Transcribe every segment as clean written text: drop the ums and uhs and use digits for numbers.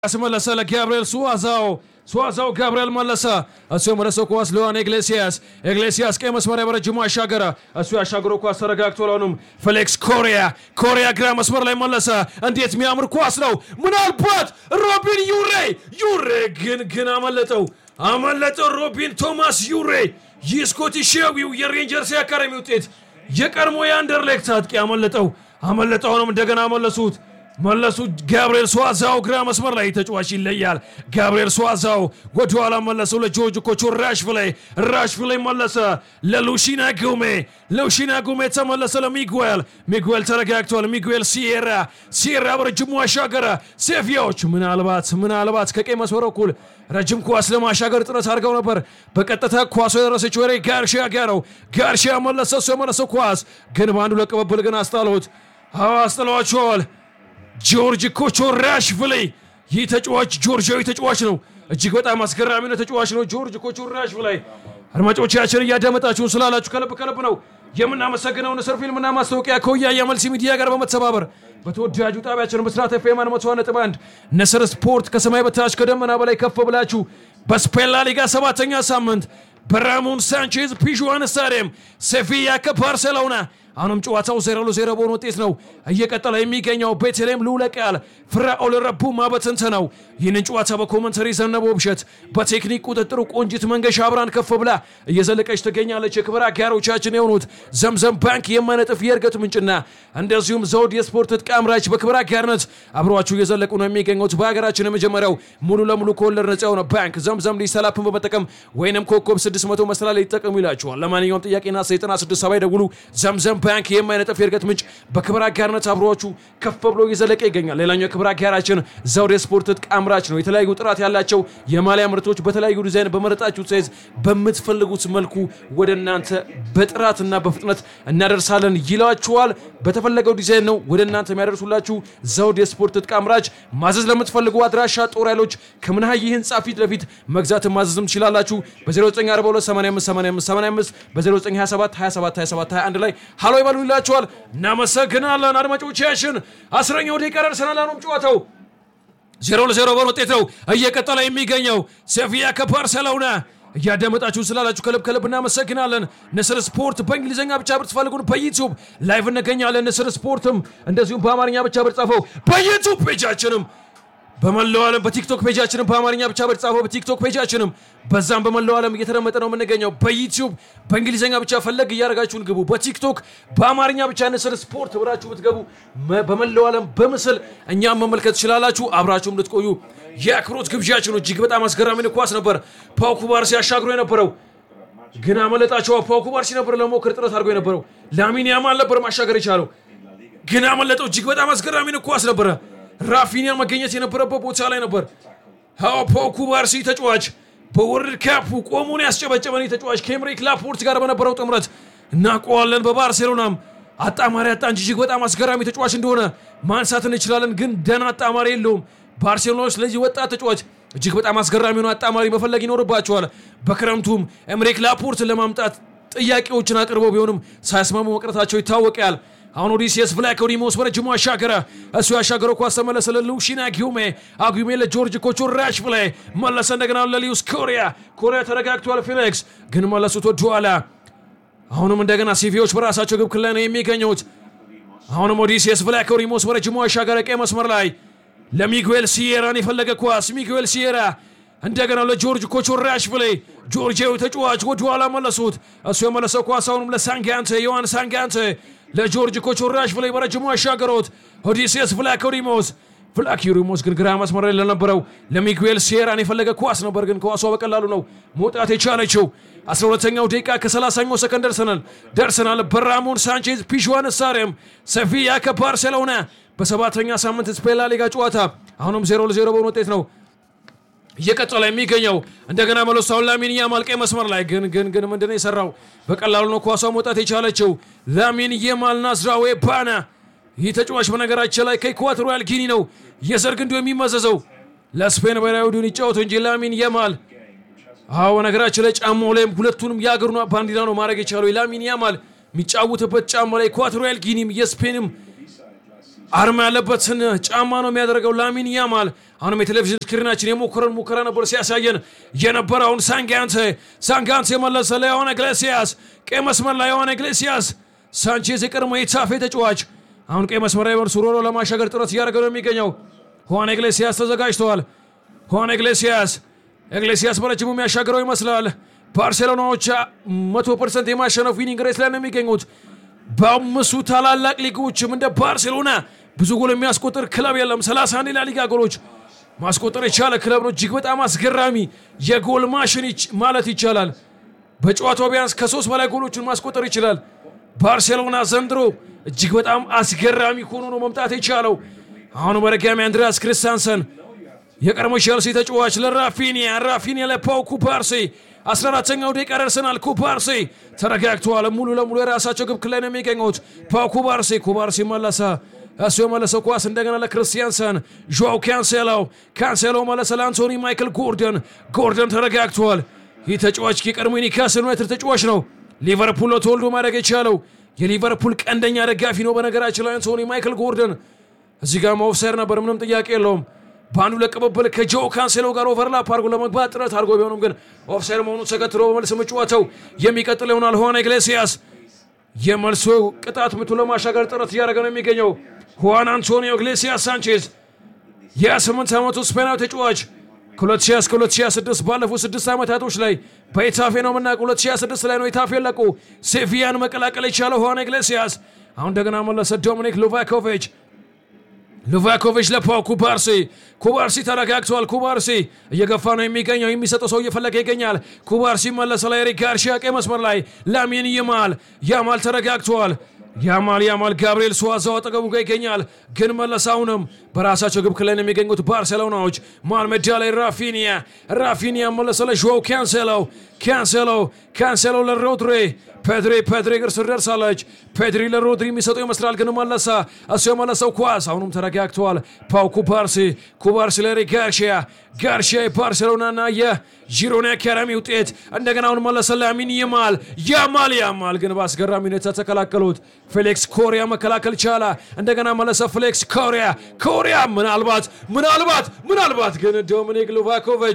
Asmala Gabriel Suazao Gabriel Malasa Asumaraso Kwas Luan Iglesias Kemas Marabara Juma Shagara Asua Shagro Kwas Saragaktolanum Felix Korea Gramas Marlay Malasa and yet Miamur Kwasno Munalpot Robin Ure Amaleto Robin Thomas Ure Yiskoti Shewi Rangers Academy Yakarmo Anderlecht Amaleto Dagana Malasut Malasu Gabriel Suazao Gramas Marlay ተጫዋች ይለያል Gabriel Suazao ወደኋላ መለሰው ለጆርጅ ኮቾ ራሽቪሌ መለሰ ለሉሺና ጉሜ ተመለሰ ለሚጉኤል ተረጋግቷል ሚጉኤል ሲየራ በረጅሙ አሻገረ ሴቪያዎች ምናልባት ከቀይ መስመር በኩል ረጅም ኳስ ለማሻገር ጥረት አድርገው ነበር በቀጥታ ኳስ የደረሰችው ወሬ ጋርሺያ መለሰው ኳስ ግን ባንዱ ለቀበል ግን አስጥለዋቸዋል ጆርጅ ኮቾ ራሽቪሌ ይተጫዋች ጆርጂያዊ ተጫዋች ነው እጅግ በጣም አስገራሚ ነው ተጫዋች ነው ጆርጅ ኮቾ ራሽቪሌ አድማጮቻችን እያዳመጣችሁ ስላላችሁ ከልብ ነው የምናመሰግነው ንስር ፊልምና ማስታወቂያ ኮያ የመልሲ ሚዲያ ጋር በመተባበር በተወዳጁ ጣቢያችን መስራት FM 101.1 ንስር ስፖርት ከሰማይ በታች ከደመና በላይ ከፍ ብላችሁ በስፔን ላ ሊጋ 7ኛ ሳምንት በራሞን ሳንቼዝ ፒዥዋን ስታዲየም ሴቪያ ከባርሴሎና አሁንም ጨዋታው 0-0 በሆነ ውጤት ነው እየቀጠለ የሚገኘው ቤተልሔም ሉለቃል ፍራኦል ረቡማ በትንተናው ይህንን ጨዋታ በኮሜንተሪ ዘነበው ብሸት በቴክኒክ ቁጥጥሩ ቆንጂት መንገሻ አብራን ከፍ ብላ እየዘለቀች ትገኛለች የክብር አጋሮቻችን የሆኑት ዘምዘም ባንክ የማይነጥፍ የእርገት ምንጭና እንደዚሁም ዘውድ የስፖርት ዕቃ አምራች በክብር አጋርነት አብሯችሁ እየዘለቁ ነው የሚገኙት በሀገራችን የመጀመሪያው ሙሉ ለሙሉ ኮለር ነፃ የሆነ ባንክ ዘምዘም ሊሰላፕን በመጠቀም ወይንም ኮከብ 600 መስላ ላይ ይጠቀሙ ይላችኋል ለማንኛውም ጥያቄና 96 ደውሉ ዘምዘም ባንክ የማይነጥፍ የእርገት ምንጭ በክብር አጋርነት አብሯችሁ ከፍ ብሎ እየዘለቀ ይገኛል ሌላኛው የክብር አጋራችን ዘውድ የስፖርት ዕቃ አምራች ነው የተለያዩ ጥራት ያላቸው የማሊያ ምርቶች በተለያዩ ዲዛይን በመረጣችሁ ሳይዝ በመትፈልጉት መልኩ ወደናንተ በጥራትና በፍጥነት እናደርሳለን ይላችኋል በተፈለገው ዲዛይን ነው ወደናንተ የሚያደርሱላችሁ ዘውድ የስፖርት ዕቃ አምራች ማዘዝ ለምትፈልጉ አድራሻ ጦር ኃይሎች ከመናሃይ ህንጻ ፊት ለፊት መግዛት ማዘዝም ትችላላችሁ በ0942858585 በ0927272721 ላይ ሃሎ ይባሉላችኋል እናመሰግናለን አድማጮቻችን 10ኛው ደቂቃ ደርሰናል አሁን ጨዋታው 0-0 በሆነ ውጤት ነው እየቀጠለ የሚገኘው ሴቪያ ከባርሴሎና እያዳመጣችሁ ስላላችሁ ከልብ እናመሰግናለን ንስር ስፖርት በእንግሊዘኛ ብቻ ብትፈልጉን በዩቲዩብ ላይቭ እንገኛለን ንስር ስፖርትም እንደዚሁም በአማርኛ ብቻ ብትጻፉ በዩቲዩብ ፔጃችንም በመላው ዓለም በቲክቶክ ፔጃችንም በአማርኛ ብቻ ብትጻፉ በቲክቶክ ፔጃችንም በዛም በመላው ዓለም እየተደመጠ ነው የምንገኘው በዩቲዩብ በእንግሊዘኛ ብቻ ፈለግ እያደረጋችሁን ግቡ በቲክቶክ በአማርኛ ብቻ ንስር ስፖርት ብላችሁ ብትገቡ በመላው ዓለም በምስል እኛም መመልከት ይችላልላችሁ አብራችሁም ልትቆዩ የአክብሮት ግብዣችን እጅግ በጣም አስገራሚ ኳስ ነበር ፓው ኩባርሲ ያሻግሮ የነበረው ግን አመለጣቸው ፓው ኩባርሲ ነበር ለሞከር ጥረት አድርጎ የነበረው ላሚን ያማል ነበር ማሻገር የቻለው ግን አመለጠው እጅግ በጣም አስገራሚ ኳስ ነበር ራፊኒያ መገኘት የነበረበት ቦታ ላይ ነበር ፓው ኩባርሲ ተጫዋች በወርልድ ካፕ ቆሞን ያስጨበጨበን ተጫዋች ከኤምሪክ ላፖርት ጋር በነበረው ጥምረት እናውቀዋለን በባርሴሎናም አጣማሪ አጣን እጅግ በጣም አስገራሚ ተጫዋች እንደሆነ ማንሳት እንችላለን ግን ደና አጣማሪ የለውም ባርሴሎናስ ለዚህ ወጣት ተጫዋች እጅግ በጣም አስገራሚ ነው አጣማሪ መፈለግ ይኖርባቸዋል በክረምቱም ኤምሪክ ላፖርት ለማምጣት ጥያቄዎችን አቅርበው ቢሆንም ሳይስማሙ መቅረታቸው ይታወቃል አሁን ኦዲሲየስ ፍላኮዲሞስ በረጅሙ አሻገረ እሱ ያሻገረው ኳስ ተመለሰ ለሉሺና አጉሜ ለጆርጅ ኮቾ ራሽቪሌ መለሰ እንደገና ለሊዩስ ኮሪያ ተረጋግቷል ፊሊክስ ግን መለሱት ወደኋላ አሁንም እንደገና ሲቪዎች በራሳቸው ግብ ክልል ነው የሚገኙት አሁንም ኦዲሲየስ ፍላኮዲሞስ በረጅሙ አሻገረ ቀይ መስመር ላይ ለሚጉኤል ሲየራን የፈለገ ኳስ ሚጉኤል ሲየራ እንደገና ለጆርጅ ኮቾ ራሽቪሌ ጆርጂያዊ ተጫዋች ወደኋላ መለሱት እሱ የመለሰው ኳስ አሁንም ዮሐን ሳንጋንቴ ለጆርጅ ኮቾ ራሽቪሌ በረጅሙ አሻገሩት ኦዲሲየስ ፍላኮዲሞስ ግን ግራ መስመር ላይ ለነበረው ለሚጉኤል ሲየራን የፈለገ ኳስ ነበር ግን ኳሷ በቀላሉ ነው መውጣት የቻለችው 12ኛው ደቂቃ ከ30ኛው ሰከንድ ደርሰናል በራሞን ሳንቼዝ ፒዥዋን ስታዲየም ሴቪያ ከባርሴሎና በ7ኛ ሳምንት ስፔን ላ ሊጋ ጨዋታ አሁንም 0-0 በሆነ ውጤት ነው እየቀጠለ የሚገኘው እንደገና መለሳው ላሚን ያማል ቀይ መስመር ላይ ግን ምንድነው የሰራው በቀላሉ ነው ኳሷ መውጣት የቻለችው ላሚን ያማል ናዝራዊ ባና ይተጫዋች በነገራችን ላይ ከኢኳቶሪያል ጊኒ ነው የዘርግ እንደ የሚመዘዘው ለስፔን ብሔራዊ ቡድን ይጫወቱ እንጂ ላሚን ያማል ነገራችን ላይ ጫማው ላይ ሁለቱንም ያገሩና ባንዲራ ነው ማድረግ የቻለው ላሚን ያማል የሚጫወትበት ጫማ ላይ ኢኳቶሪያል ጊኒም የስፔንም አርማ ያለበትን ጫማ ነው የሚያደርገው ላሚን ያማል አሁንም የቴሌቪዥን ስክሪናችን የሞከረን ሙከራ ነበር ሲያሳየን የነበረውን ሳንጋንቴ መለሰ ለዮሐን ኢግሌሲያስ ቀይ መስመር ላይ ዮሐን ኢግሌሲያስ ሳንቼዝ የቀድሞ የታፌ ተጫዋች አሁን ቀይ መስመር ላይ ወርሱሮ ለማሻገር ጥረት እያደረገ ነው የሚገኘው ዮሐን ኢግሌሲያስ ተዘጋጅቷል ዮሐን ኢግሌሲያስ በረጅሙ የሚያሻገረው ይመስላል ባርሴሎናዎች 100% የማሸነፍ ዊኒንግ ሬስ ላይ ነው የሚገኙት በአምስቱ ታላላቅ ሊጎችም እንደ ባርሴሎና ብዙ ጎል የሚያስቆጥር ክለብ የለም 31 ላሊጋ ጎሎች ማስቆጠር የቻለ ክለብ ነው እጅግ በጣም አስገራሚ የጎል ማሽን ማለት ይቻላል በጨዋታው ቢያንስ ከ3 በላይ ጎሎችን ማስቆጠር ይችላል ባርሴሎና ዘንድሮ እጅግ በጣም አስገራሚ ሆኖ ነው መምጣት የቻለው አሁን በረጋሚ አንድሪያስ ክሪስቲያንሰን የቀድሞ ቼልሲ ተጫዋች ለራፊኒያ ለፓው ኩባርሲ 14ኛው ደቂቃ ደርሰናል ኩባርሲ ተረጋግቷል ሙሉ ለሙሉ የራሳቸው ግብ ክላይ ነው የሚገኙት ፓው ኩባርሲ መለሰ እሱ የመለሰው ኳስ እንደገና ለክሪስቲያንሰን ጆአው ካንሴሎ መለሰ ለአንቶኒ ማይክል ጎርደን ተረጋግቷል ይህ ተጫዋች የቀድሞ ኒውካስል ዩናይትድ ተጫዋች ነው ሊቨርፑል ተወልዶ ማድረግ የቻለው የሊቨርፑል ቀንደኛ ደጋፊ ነው በነገራችን ላይ አንቶኒ ማይክል ጎርደን እዚህ ጋር ኦፍሳይድ ነበር ምንም ጥያቄ የለውም ባንዱ ለቀበበል ከጆአው ካንሴሎ ጋር ኦቨርላፕ አድርጎ ለመግባት ጥረት አድርጎ ቢሆንም ግን ኦፍሳይድ መሆኑን ተከትሎ በመልስ መጫወተው የሚቀጥል ይሆናል ዮሐን ኢግሌሲያስ የመልሶ ቅጣት ምቱ ለማሻገር ጥረት እያደረገ ነው የሚገኘው ሁዋን አንቶኒዮ ኢግሌሲያስ ሳንቼዝ የ8 ዓመቱ ስፔናዊ ተጫዋች ከ2000 እስከ 2006 ባለፉት 6 ዓመታቶች ላይ በኢታፌ ነው የምናውቀው 2006 ላይ ነው ኢታፌ ለቆ ሴቪያን መቀላቀል የቻለው ዮሐን ኢግሌሲያስ አሁን እንደገና መለሰ ዶሚኒክ ሉቫኮቪች ለፓው ኩባርሲ ተረጋግቷል ኩባርሲ እየገፋ ነው የሚገኘው የሚሰጠው ሰው እየፈለገ ይገኛል ኩባርሲ መለሰ ላይ ኤሪክ ጋርሺያ ቀይ መስመር ላይ ላሚን ያማል ተረጋግቷል ያማል ጋብሪኤል ሱዋዛው አጠገቡ ጋር ይገኛል ግን መለሳውንም በራሳቸው ግብ ክለን የሚገኙት ባርሴሎናዎች ማል ሜዳ ላይ ራፊኒያ መለሰ ለጆአው ካንሴሎ ለሮድሪ ፔድሪ እግር ስር ደርሳለች ፔድሪ ለሮድሪ የሚሰጠው ይመስላል ግን መለሰ እሱ የመለሰው ኳስ አሁንም ተረጋግቷል ፓው ኩባርሲ ለኤሪክ ጋርሺያ የባርሴሎናና የጂሮና አካዳሚ ውጤት እንደገና አሁን መለሰ ላሚን ያማል ግን በአስገራሚ ሁኔታ ተከላከሉት ፌሊክስ ኮሪያ መከላከል ቻለ እንደገና መለሰ ፌሊክስ ኮሪያ ምናልባት ግን ዶሚኒክ ሉቫኮቪች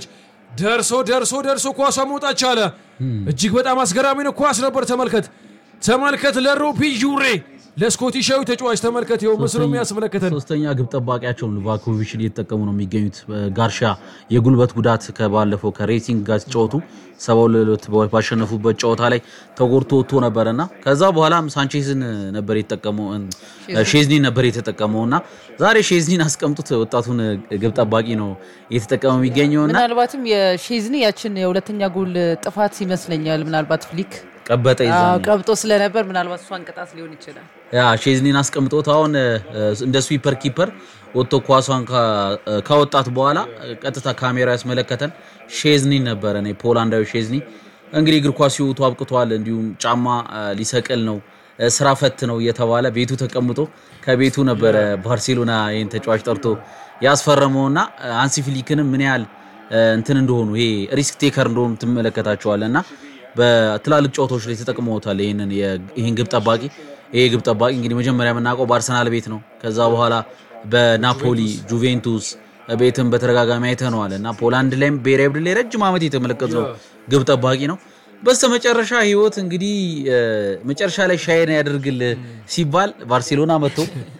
ደርሶ ኳሷ መውጣት ቻለ እጅግ በጣም አስገራሚ ነው ኳስ ነበር ተመልከት ለሮቢ ዩሬ ለስኮቲሻዊ ተጫዋች ተመልከት ይው ምስሉ የሚያስመለከተን ሶስተኛ ግብ ጠባቂያቸው ሉቫኮቪችን እየተጠቀሙ ነው የሚገኙት ጋርሻ የጉልበት ጉዳት ከባለፈው ከሬሲንግ ጋር ሲጫወቱ 72 ባሸነፉበት ጨዋታ ላይ ተጎድቶ ወጥቶ ነበርና ከዛ በኋላም ሳንቼዝን ነበር የተጠቀመው ሼዝኒ ነበር የተጠቀመውና ዛሬ ሼዝኒን አስቀምጡት ወጣቱን ግብ ጠባቂ ነው የተጠቀመው የሚገኘውና ምናልባትም የሼዝኒ ያችን የሁለተኛ ጎል ጥፋት ይመስለኛል ምናልባት ፍሊክ ቀበጠ ይዛል ቀብጦ ስለነበር ምናልባት እሷን ቅጣት ሊሆን ይችላል ሼዝኒን አስቀምጦት አሁን እንደ ስዊፐር ኪፐር ወጥቶ ኳሷን ካወጣት በኋላ ቀጥታ ካሜራ ያስመለከተን ሼዝኒ ነበር እኔ ፖላንዳዊ ሼዝኒ እንግዲህ እግር ኳስ ይወጡ አብቅቷል እንዲሁም ጫማ ሊሰቅል ነው ስራ ፈት ነው እየተባለ ቤቱ ተቀምጦ ከቤቱ ነበር ባርሴሎና ይሄን ተጫዋች ጠርቶ ያስፈረመውና አንሲ ፍሊክንም ምን ያህል እንትን እንደሆኑ ይሄ ሪስክ ቴከር እንደሆኑ ትመለከታቸዋለና በትላልቅ ጨዋታዎች ላይ ተጠቅመውታል ይሄን ግብ ጠባቂ እንግዲህ መጀመሪያ የምናውቀው በአርሰናል ቤት ነው ከዛ በኋላ በናፖሊ ጁቬንቱስ ቤትም በተረጋጋሚ አይተነዋልና ፖላንድ ላይም ብሔራዊ ቡድን ላይ ረጅም ዓመት የተመለከተው ግብ ጠባቂ ነው በስተመጨረሻ ህይወት እንግዲህ መጨረሻ ላይ ሻይን ያደርግል ሲባል ባርሴሎና መጥቶ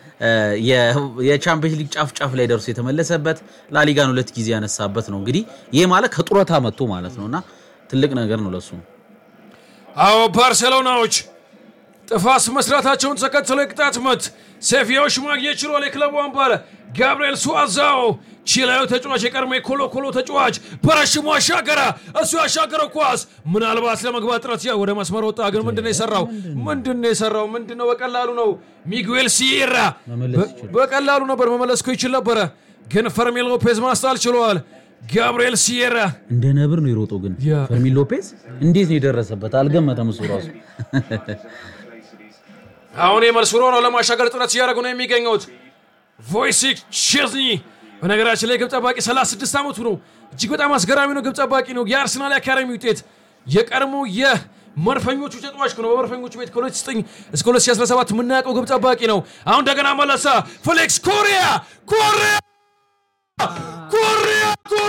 የቻምፒየንስ ሊግ ጫፍ ላይ ደርሶ የተመለሰበት ላሊጋን 2 ጊዜ ያነሳበት ነው እንግዲህ ይሄ ማለት ከጡረታ መጥቶ ማለት ነውና ትልቅ ነገር ነው ለሱ አዎ ባርሴሎናዎች ጥፋት መስራታቸውን ተከትሎ ቅጣት ምት ሴቪያዎች ማግኘት ችሏል የክለቡ አምበል ጋብሪኤል ሱዋዛው ቺላዩ ተጫዋች የቀድሞ ኮሎ ተጫዋች በረሽሙ አሻገረ እሱ ያሻገረው ኳስ ምናልባት ለመግባት ጥረት ወደ መስመር ወጣ ግን ምንድነው የሰራው በቀላሉ ነው ሚጉኤል ሲራ በቀላሉ ነበር መመለስ ይችል ነበር ግን ፈርሚን ሎፔዝ ማስታል ችሏል ጋብሪኤል ሲራ እንደ ነብር ነው ይሮጠው ግን ፈርሚን ሎፔዝ እንዴት ነው የደረሰበት አልገመተም እሱ ራሱ አሁን የመልሱሮ ነው ለማሻገር ጥረት ያደረጉ ነው የሚገኙት ቮይሲክ ቼዝኒ በነገራችን ላይ ግብ ጠባቂ 36 ዓመቱ ነው እጅግ በጣም አስገራሚ ነው ግብ ጠባቂ ነው የአርሰናል አካዳሚ ውጤት የቀድሞ መርፈኞቹ ተጫዋች ነው በመርፈኞቹ ቤት ከ2009 እስከ 2017 ምናቀው ግብ ጠባቂ ነው አሁን እንደገና መለሳ ፍሌክስ ኮሪያ